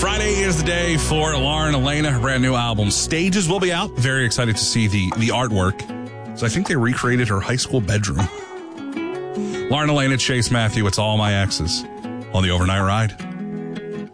Friday is the day for Lauren Elena. Her brand new album, Stages, will be out. Very excited to see the artwork. So I think they recreated her high school bedroom. Lauren Elena, Chase Matthew, it's All My Exes on the Overnight Ride.